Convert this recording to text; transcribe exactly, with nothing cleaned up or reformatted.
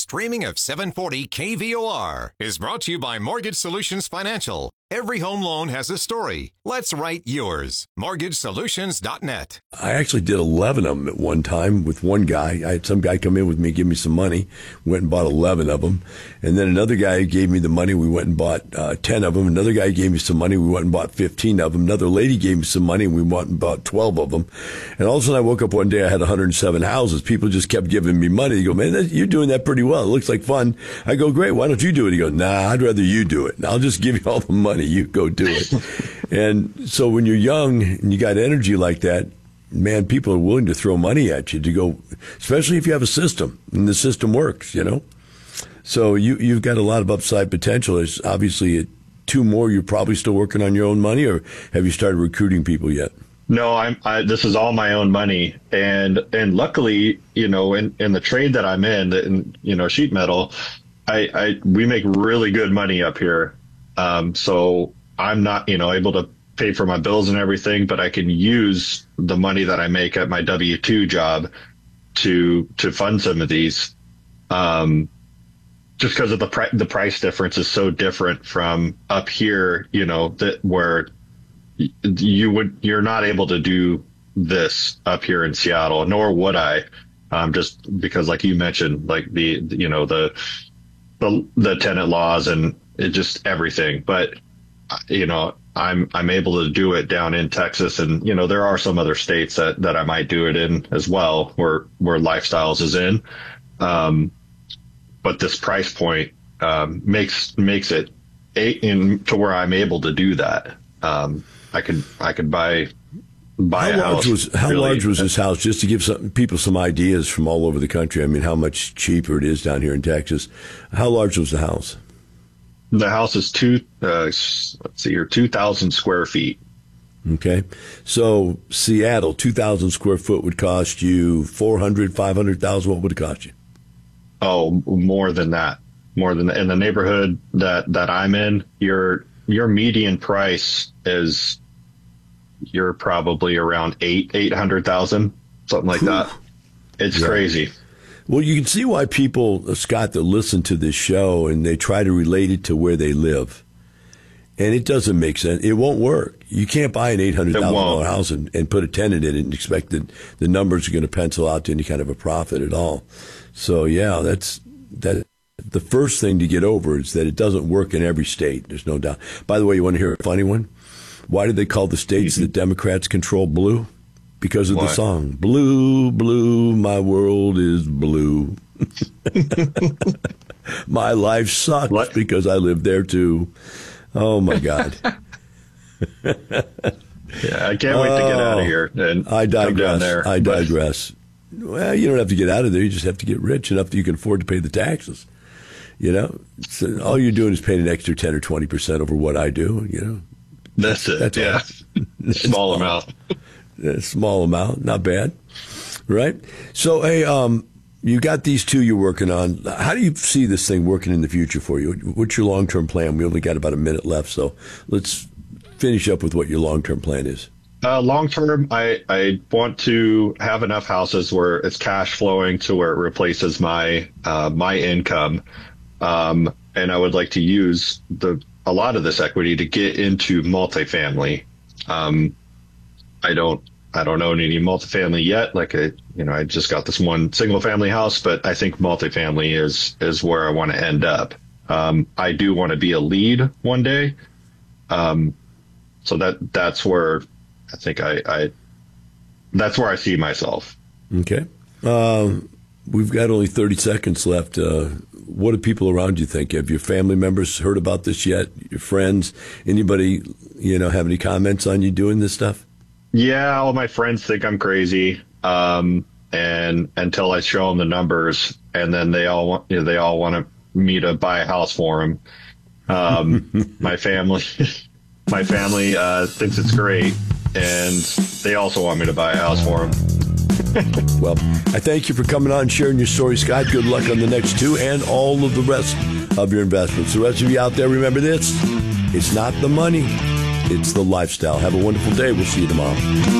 streaming of seven forty K V O R is brought to you by Mortgage Solutions Financial. Every home loan has a story. Let's write yours. mortgage solutions dot net. I actually did eleven of them at one time with one guy. I had some guy come in with me, give me some money, went and bought eleven of them. And then another guy gave me the money. We went and bought uh, ten of them. Another guy gave me some money. We went and bought fifteen of them. Another lady gave me some money. And we went and bought twelve of them. And all of a sudden I woke up one day, I had one hundred seven houses. People just kept giving me money. They go, man, that, you're doing that pretty well. It looks like fun. I go, great. Why don't you do it? He goes, nah, I'd rather you do it. And I'll just give you all the money. You go do it. And so when you're young and you got energy like that, man, people are willing to throw money at you to go, especially if you have a system and the system works, you know. So you, you've got a lot of upside potential. There's obviously two more. You're probably still working on your own money, or have you started recruiting people yet? No, I'm, I, this is all my own money. And, and luckily, you know, in, in the trade that I'm in, in, you know, sheet metal, I, I, we make really good money up here. Um, so I'm not, you know, able to pay for my bills and everything, but I can use the money that I make at my W two job to, to fund some of these. Um, just because of the pri- the price difference is so different from up here, you know, that where you would, you're not able to do this up here in Seattle, nor would I, um, just because like you mentioned, like the, you know, the, the, the tenant laws and it just everything. But, you know, I'm, I'm able to do it down in Texas. And, you know, there are some other states that, that I might do it in as well, where, where Lifestyles is in. Um, but this price point, um, makes, makes it eight in to where I'm able to do that. Um, I could, I could buy, buy how a large house. Was, how really. large was this house? Just to give some people some ideas from all over the country. I mean, how much cheaper it is down here in Texas. How large was the house? The house is two, uh, let's see here, two thousand square feet. Okay. So Seattle, two thousand square foot would cost you four hundred, five hundred thousand. What would it cost you? Oh, more than that, more than that. In the neighborhood that, that I'm in, your, your median price is, you're probably around eight, eight hundred thousand, something like that. It's yeah. crazy. Well, you can see why people, Scott, that listen to this show and they try to relate it to where they live. And it doesn't make sense. It won't work. You can't buy an eight hundred thousand dollars house and, and put a tenant in it and expect that the numbers are going to pencil out to any kind of a profit at all. So, yeah, that's that. The first thing to get over is that it doesn't work in every state. There's no doubt. By the way, you want to hear a funny one? Why did they call the states that Democrats control blue? Because of Why? the song, Blue, Blue, My World is Blue. My life sucks what? because I live there too. Oh, my God. Yeah, I can't wait oh, to get out of here and I digress. come down there. I digress. But, well, you don't have to get out of there. You just have to get rich enough that you can afford to pay the taxes. You know, so all you're doing is paying an extra ten or twenty percent over what I do, you know. That's it. That's yeah. Small amount. A small amount, not bad, right? So, hey, um, you got these two you're working on. How do you see this thing working in the future for you? What's your long-term plan? We only got about a minute left, so let's finish up with what your long-term plan is. Uh, long-term, I, I want to have enough houses where it's cash flowing to where it replaces my uh, my income, um, and I would like to use the a lot of this equity to get into multifamily. Um, I don't, I don't own any multifamily yet. Like I, you know, I just got this one single family house, but I think multifamily is, is where I want to end up. Um, I do want to be a lead one day. Um, so that, that's where I think I, I, that's where I see myself. Okay. Um, we've got only thirty seconds left. Uh, what do people around you think? Have your family members heard about this yet? Your friends, anybody, you know, have any comments on you doing this stuff? Yeah, all my friends think I'm crazy, um, and until I show them the numbers, and then they all want, you know, they all want me to buy a house for them. Um, my family, my family uh, thinks it's great, and they also want me to buy a house for them. Well, I thank you for coming on and sharing your story, Scott. Good luck on the next two and all of the rest of your investments. The rest of you out there, remember this: it's not the money. It's the lifestyle. Have a wonderful day. We'll see you tomorrow.